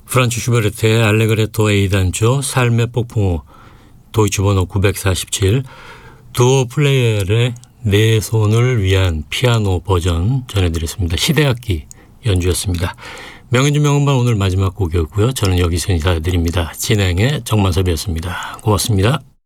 프란츠 슈베르트의 알레그레토 A단조, 삶의 폭풍우, 도이치 번호 947, 두오 플레이어의 내 손을 위한 피아노 버전 전해드렸습니다. 시대악기 연주였습니다. 명인주 명음반 오늘 마지막 곡이었고요. 저는 여기서 인사드립니다. 진행의 정만섭이었습니다. 고맙습니다.